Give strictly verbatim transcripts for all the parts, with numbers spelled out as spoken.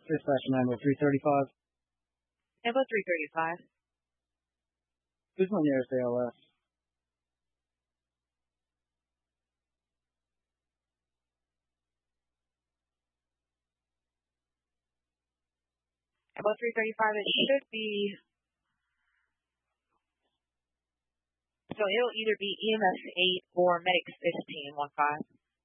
Dispatch manual three thirty-five. Ambo three thirty-five. Who's my nearest A L S? Ambo three thirty-five, it should be, so it'll either be E M S eight or Medics fifteen, one five.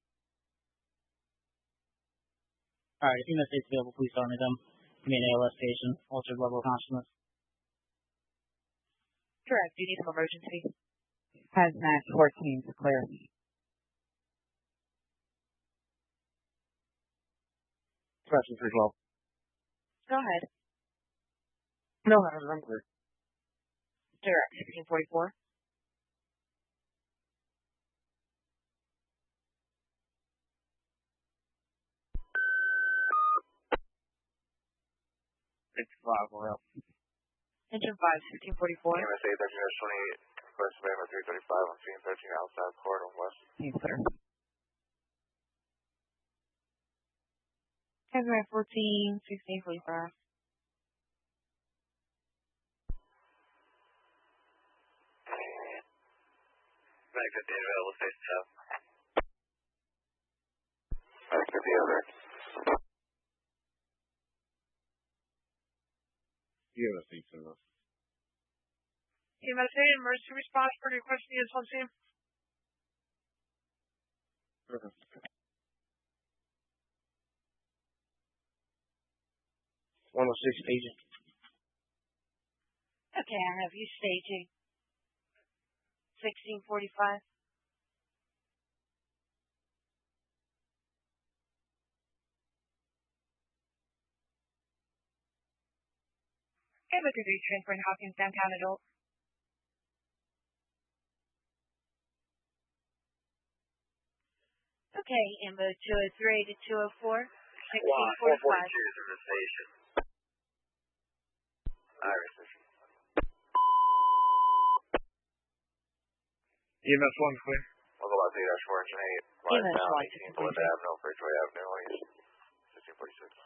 Alright, if E M S eight's available, please tell me them. Give me an A L S patient, altered level of consciousness. Correct. Do you need some emergency? Hazmat fourteen is clear. Dispatch three twelve. Go ahead. No, I'm clear. Direct, sixteen forty-four. Engine five, we're up. Engine five, sixteen forty-four. E M S eight, Engine twenty-eight, West Bay, three thirty-five, I'm seeing thirteen outside corridor west. Clear. Hazmat fourteen, sixteen forty-five. Medic fifteen available, station seven. Medic fifteen over. E M S eight service. E M S eight, emergency response for the request units on scene. one oh six agent. Okay, I have you staging. sixteen forty-five. Okay, look at these transferring Hopkins downtown adult. Okay, Ambo two oh three to two oh four. sixteen forty-five. four forty-two is in the station. Iris. E M S one clear. I'll go out to dash four, engine eight. Line down, eighteen Belinda Avenue, Bridgeway Avenue, sixteen forty-six.